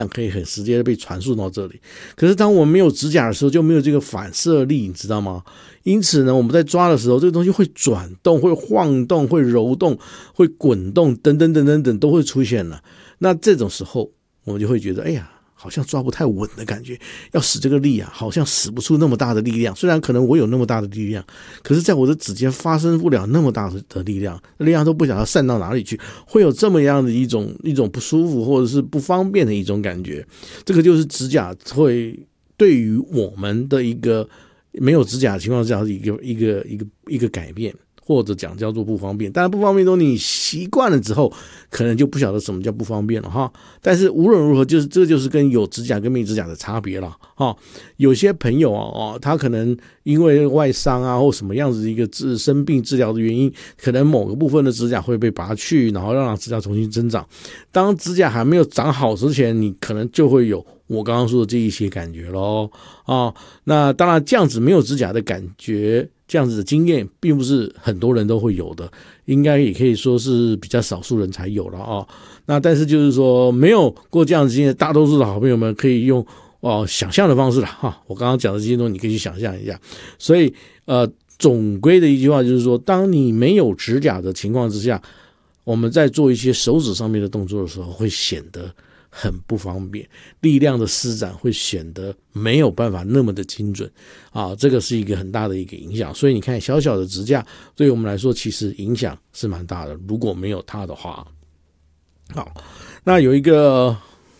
可以很直接的被传输到这里。可是当我们没有指甲的时候，就没有这个反射力，你知道吗？因此呢，我们在抓的时候，这个东西会转动、会晃动、会揉动、会滚动，等等等等等都会出现了。那这种时候，我们就会觉得，哎呀，好像抓不太稳的感觉，要使这个力啊，好像使不出那么大的力量。虽然可能我有那么大的力量，可是在我的指尖发生不了那么大的力量，力量都不晓得散到哪里去，会有这么样的一种不舒服或者是不方便的一种感觉。这个就是指甲会对于我们的一个没有指甲的情况下一个改变。或者讲叫做不方便，当然不方便都你习惯了之后，可能就不晓得什么叫不方便了哈。但是无论如何，这就是跟有指甲跟没指甲的差别了哈。有些朋友他可能因为外伤啊或什么样子的一个生病治疗的原因，可能某个部分的指甲会被拔去，然后让指甲重新增长。当指甲还没有长好之前，你可能就会有我刚刚说的这一些感觉咯那当然这样子没有指甲的感觉，这样子的经验并不是很多人都会有的，应该也可以说是比较少数人才有了那但是就是说没有过这样子经验，大多数的好朋友们可以用想象的方式啦我刚刚讲的这些东西你可以去想象一下。所以总归的一句话就是说，当你没有指甲的情况之下，我们在做一些手指上面的动作的时候，会显得很不方便，力量的施展会显得没有办法那么的精准这个是一个很大的一个影响。所以你看，小小的指甲对我们来说其实影响是蛮大的，如果没有它的话。好，那有一个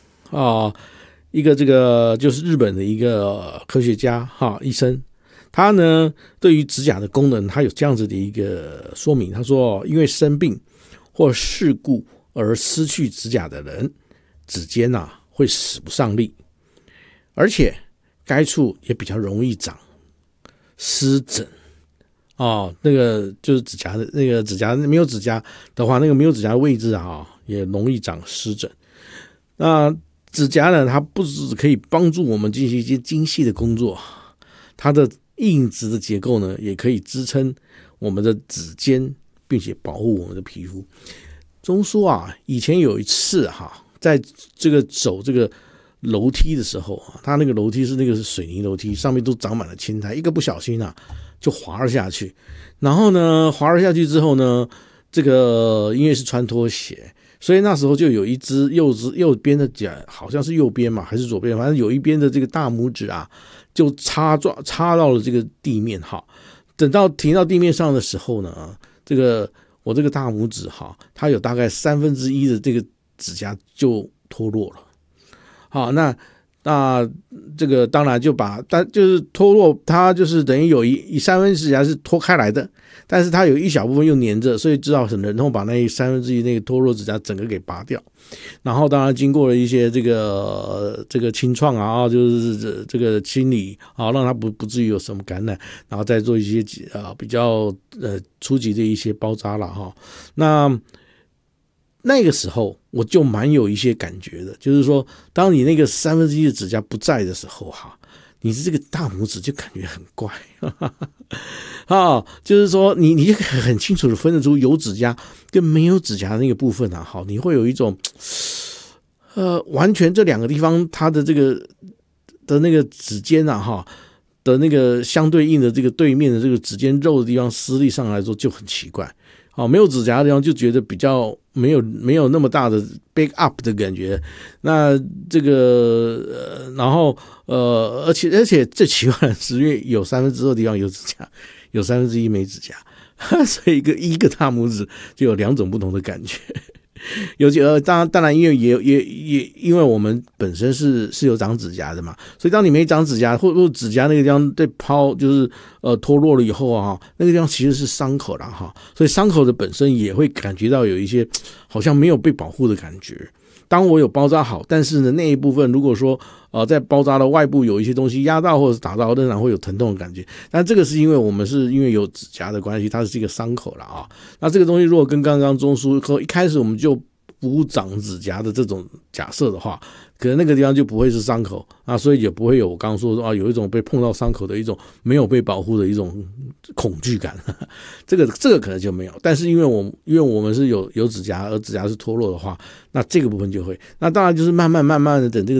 这个就是日本的一个科学家医生，他呢对于指甲的功能，他有这样子的一个说明。他说，因为生病或事故而失去指甲的人，指尖会使不上力，而且该处也比较容易长湿疹那个就是指甲的那个指甲没有指甲的话，那个没有指甲的位置也容易长湿疹。那指甲呢，它不只可以帮助我们进行一些精细的工作，它的硬质的结构呢，也可以支撑我们的指尖，并且保护我们的皮肤。中书以前有一次在这个走这个楼梯的时候他那个楼梯是那个水泥楼梯，上面都长满了青苔，一个不小心就滑了下去。然后呢，滑了下去之后呢，这个因为是穿拖鞋，所以那时候就有一只右边的脚，好像是右边嘛还是左边，反正有一边的这个大拇指就插到了这个地面等到停到地面上的时候呢，我这个大拇指它有大概1/3的这个指甲就脱落了。那这个当然就是脱落，它就是等于有1/3指甲是脱开来的，但是它有一小部分又粘着，所以只好很忍痛把那1/3那个脱落指甲整个给拔掉。然后当然经过了一些这个清创就是这个清理让它不至于有什么感染，然后再做一些比较初级的一些包扎了那个时候我就蛮有一些感觉的，就是说当你那个1/3的指甲不在的时候你这个大拇指就感觉很怪就是说你就很清楚的分得出有指甲跟没有指甲的那个部分你会有一种完全这两个地方它的这个的那个指尖的那个相对应的这个对面的这个指尖肉的地方施力上来说就很奇怪没有指甲的地方就觉得比较没有那么大的 back up 的感觉。那这个然后而且最奇怪的是，因为有2/3的地方有指甲，有1/3没指甲，所以一个大拇指就有2种不同的感觉。当然因为也因为我们本身是有长指甲的嘛，所以当你没长指甲或指甲那个地方被抛就是脱落了以后那个地方其实是伤口啦所以伤口的本身也会感觉到有一些好像没有被保护的感觉。当我有包扎好，但是呢那一部分如果说在包扎的外部有一些东西压到或者是打到，仍然会有疼痛的感觉。但这个是因为我们是因为有指甲的关系，它是一个伤口了那这个东西如果跟刚刚中枢一开始我们就不长指甲的这种假设的话， 可能那个地方就不会是伤口啊，所以也不会有我刚刚说啊，有一种被碰到伤口的一种没有被保护的一种恐惧感，这个可能就没有。但是因为我们是有指甲，而指甲是脱落的话，那这个部分就会。那当然就是慢慢的等这个